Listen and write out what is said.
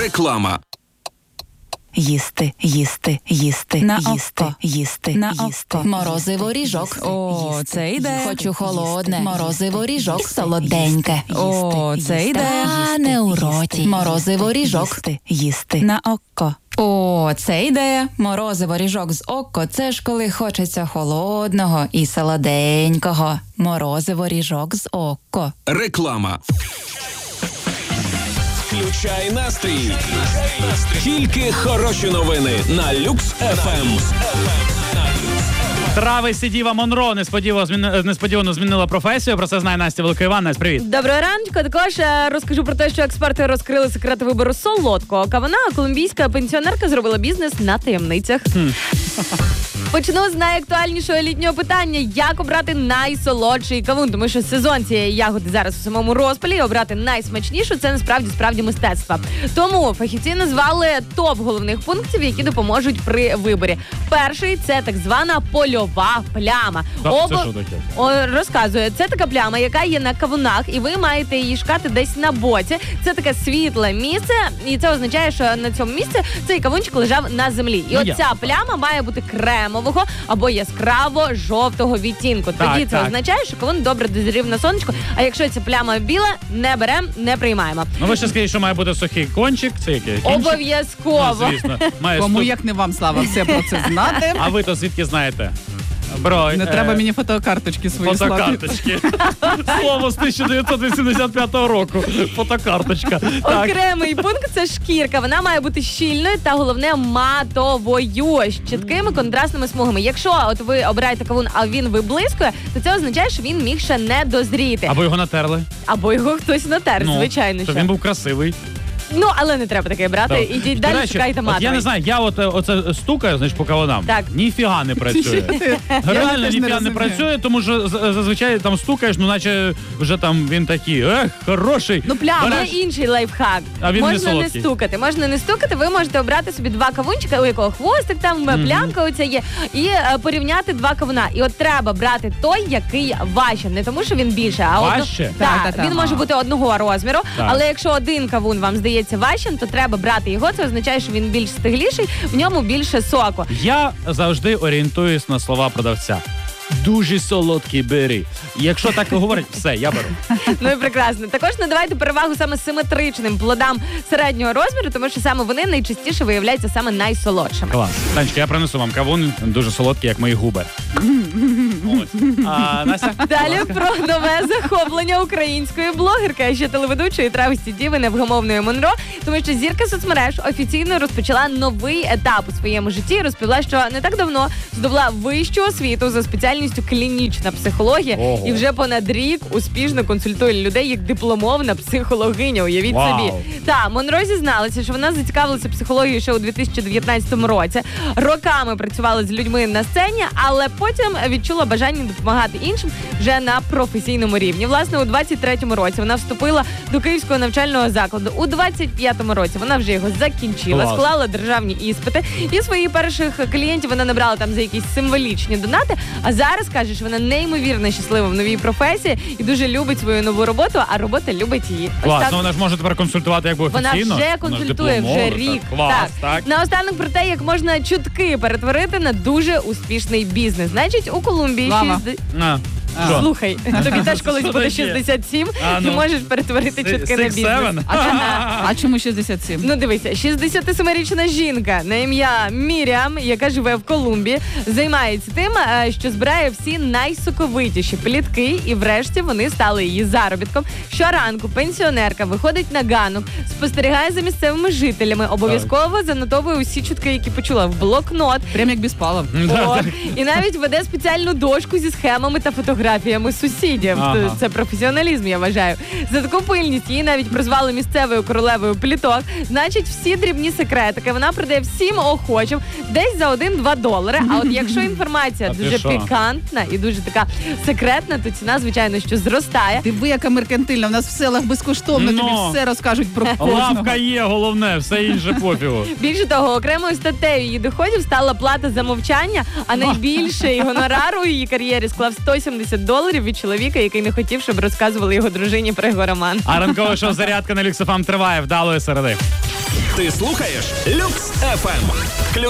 Реклама. Їсти, їсти, їсти, на їсти, око. їсти, На їсти. око. Морозиво ріжок. О, це йде. Хочу холодне. Морозиво ріжок солоденьке. О, це йде. А не у роті. Морозиво ріжок. Їсти. На око. О, це ідея. Морозиво ріжок з око. Це ж коли хочеться холодного і солоденького. Морозиво ріжок з око. Реклама. Включай настрій. Тільки хороші новини на Люкс ФМ. Травис і Діва Монро несподівано змінила професію. Про це знає Настя Великоїван. Настя, привіт. Доброго ранку. Також розкажу про те, що експерти розкрили секрети вибору солодкого кавуна, а колумбійська пенсіонерка зробила бізнес на таємницях. Почну з найактуальнішого літнього питання. Як обрати найсолодший кавун? Тому що сезон цієї ягоди зараз у самому розпалі, і обрати найсмачнішу – це насправді мистецтво. Тому фахівці назвали топ головних пунктів, які допоможуть при виборі. Перший – це так звана польова пляма. Це що таке? Розказую. Це така пляма, яка є на кавунах, і ви маєте її шукати десь на боці. Це таке світле місце, і це означає, що на цьому місці цей кавунчик лежав на землі. І ця пляма має бути кремового або яскраво-жовтого відтінку. Тоді це означає, що кавун добре дозрів на сонечку, а якщо ця пляма біла, не беремо, не приймаємо. Ну ви ще скажіть, що має бути сухий кончик. Це який? Кінчик? Обов'язково. Ну, звісно. Кому як не вам, Слава, все про це знати. А ви то звідки знаєте? Бро, Не треба мені фотокарточки свої слати. фотокарточки. Слово з 1985 року. Фотокарточка. Так. Окремий пункт – це шкірка. Вона має бути щільною та, головне, матовою, з чіткими контрастними смугами. Якщо от ви обираєте кавун, а він виблискує, то це означає, що він міг ще не дозріти. Або його натерли. Або його хтось натер, звичайно. Щоб він був красивий. Ну, але не треба таке брати. Так. Ідіть До далі, речі, шукайте матовий. Я не знаю, я оце стукаю, знаєш, по кавунам. Так. Ніфіга не працює. Реально теж не ніфіга не розумію. працює, тому що зазвичай там стукаєш, ну наче вже там він такий, хороший. Ну, пляма, Береш- є інший лайфхак. А він не Можна не солодкий. стукати. Можна не стукати, ви можете обрати собі два кавунчика, у якого хвостик там, плямка оця є, і порівняти два кавуна. І от треба брати той, який важче. Не тому, що він більше, а Важче? Так, Так. він може бути одного розміру, Так. але якщо один кавун вам здається важчим, то треба брати його. Це означає, що він більш стигліший, в ньому більше соку. Я завжди орієнтуюсь на слова продавця. Дуже солодкий бери. Якщо так говорять, все, я беру. Ну і прекрасно. Також надавайте перевагу саме симетричним плодам середнього розміру, тому що саме вони найчастіше виявляються саме найсолодшими. Клас. Танечка, я принесу вам кавун, дуже солодкий, як мої губи. Ось. А, Настя? Далі про нове захоплення української блогерки, а ще телеведучої Трависті Діви невгамовної Монро, тому що зірка соцмереж офіційно розпочала новий етап у своєму житті і розповіла, що не так давно здобула вищу освіту за спеціальністю клінічна психологія. Ого. І вже понад рік успішно консультує людей як дипломована психологиня. Уявіть Вау. собі. Та Монро зізналася, що вона зацікавилася психологією ще у 2019 році. Роками працювала з людьми на сцені, але потім відчула бажання допомагати іншим вже на професійному рівні. Власне, у 23-му році вона вступила до Київського навчального закладу. У 25-му році вона вже його закінчила, Клас. склала державні іспити. І своїх перших клієнтів вона набрала там за якісь символічні донати. А зараз каже, що вона неймовірно щаслива в новій професії і дуже любить свою нову роботу, а робота любить її. Ось Клас, так. ну вона ж може тепер консультувати якби Вона офіційно. вже Вона ж консультує вже дипломована, рік. так. Клас, так. Наостанок про те, як можна чутки перетворити на дуже успішний бізнес. Значить, у Колумбії Лава. А, що? Слухай, тобі теж колись Що буде таке? 67, А, ну. ти можеш перетворити чутки на бізнес. 6-7? А чому 67? Ну дивися, 67-річна жінка на ім'я Міріам, яка живе в Колумбії, займається тим, що збирає всі найсоковитіші плітки, і врешті вони стали її заробітком. Щоранку пенсіонерка виходить на ганок, спостерігає за місцевими жителями, обов'язково занотовує усі чутки, які почула, в блокнот. Прям як Безпалов. О, і навіть веде спеціальну дошку зі схемами та фотографіями сусідів. Ага. Це професіоналізм, я вважаю. За таку пильність її навіть прозвали місцевою королевою пліток. Значить, всі дрібні секретики вона продає всім охочим десь за $1-2. А от якщо інформація А ти дуже що? пікантна і дуже така секретна, то ціна, звичайно, що зростає. Диви, яка меркантильна. У нас в селах безкоштовно Ну. тобі все розкажуть про кожного. Лавка є, головне, все інше пофігу. Більше того, окремою статтею її доходів стала плата за мовчання, а найбільший гонорар у її кар'єрі склав $170 $180 від чоловіка, який не хотів, щоб розказували його дружині про його роман. А ранкове шоу «Зарядка» на Люкс ФМ триває. Вдалої середи. Ти слухаєш Люкс FM.